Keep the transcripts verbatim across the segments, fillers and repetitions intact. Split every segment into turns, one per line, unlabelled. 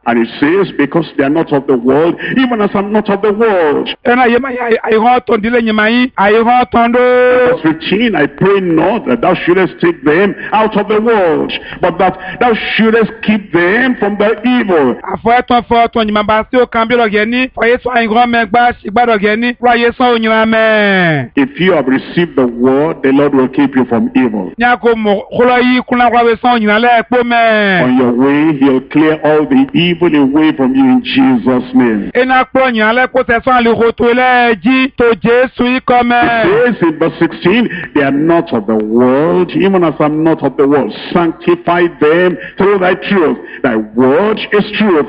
And it says, because they are not of the world, even as I'm not of the world. Verse fifteen, I pray not that thou shouldest take them out of the world, but that thou shouldest keep them from the evil. If you have received the word, the Lord will keep you from evil. On your way, he'll clear all the evil away from you in Jesus' name. It says in verse sixteen, they are not of the world, even as I'm not of the world. Sanctify them through thy truth. Thy word is truth.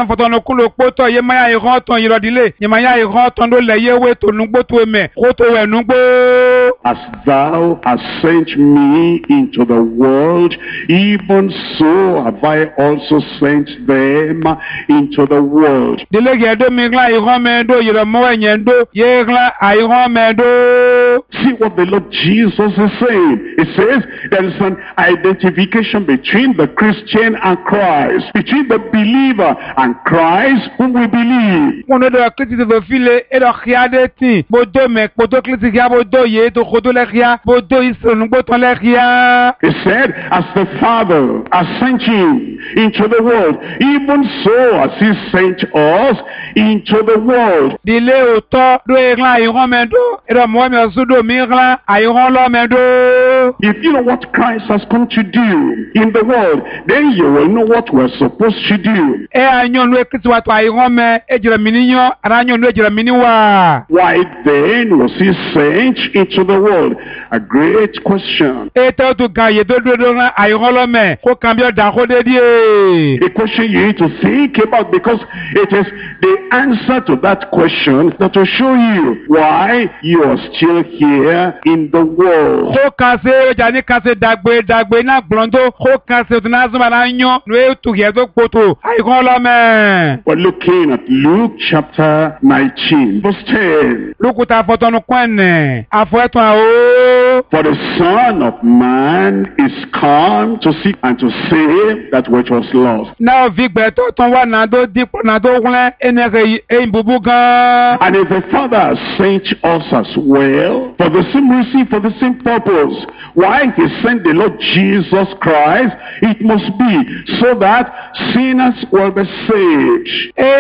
As thou hast sent me into the world, even so have I also sent them into the world. See what the Lord Jesus is saying. It says there is an identification between the Christian and Christ, between the believer and Christ whom we believe. He said, as the Father has sent you into the world, even so has he sent us into the world. If you know what Christ has come to do in the world, then you will know what we're supposed to do. Why then was he sent into the world? A great question. A question you need to think about, because it is the answer to that question that will show you why you are still here in the world. We're looking at Luke chapter nineteen, verse ten. For the Son of Man is come to seek and to save that which was lost. And if the Father has sent us as well, for the same reason, for the same purpose, why he sent the Lord Jesus Christ, it must be so that sinners will be saved.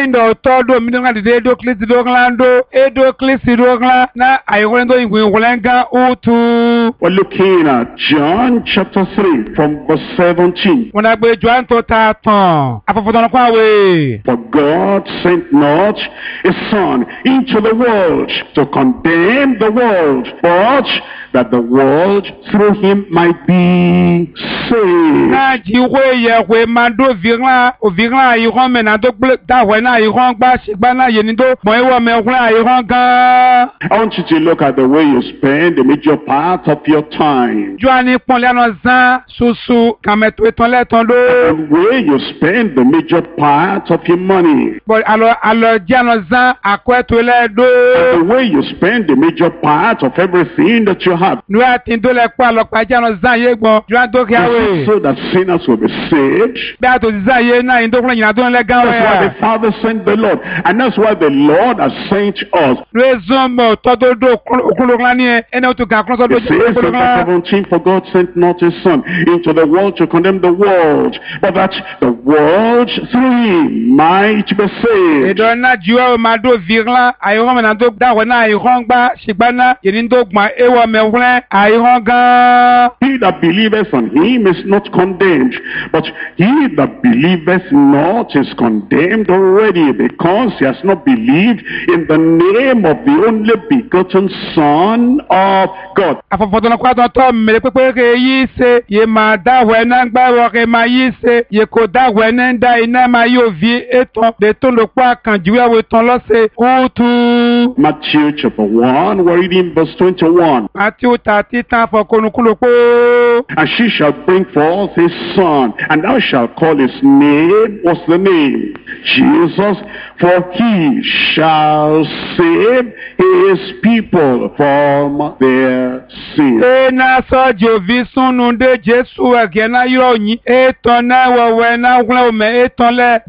We're looking at John chapter three from verse seventeen. For God sent not his Son into the world to condemn the world, but that the world through him might be saved. I want you to look at the way you spend the major part of your time. And the way you spend the major part of your money. And the way you spend the major part of everything that you have. So that sinners will be saved. That's why the Father sent the Lord. And that's why the Lord has sent us. It says in verse seventeen, for God sent not his Son into the world to condemn the world, but that the world through him might be saved. He that believeth on him is not condemned, but he that believeth not is condemned already, because he has not believed in the name of the only begotten Son of God. Matthew chapter one, we're reading verse twenty-one. And she shall bring forth his son, and thou shalt call his name, what's the name? Jesus, for he shall save his people from their sins.